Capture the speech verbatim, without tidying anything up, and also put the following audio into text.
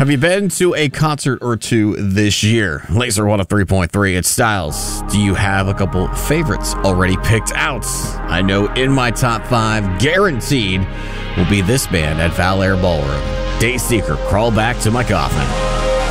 Have you been to a concert or two this year? Laser one oh three point three, it's Styles. Do you have a couple favorites already picked out? I know in my top five, guaranteed, will be this band at Val Air Ballroom. Dayseeker, Crawl Back to My Coffin.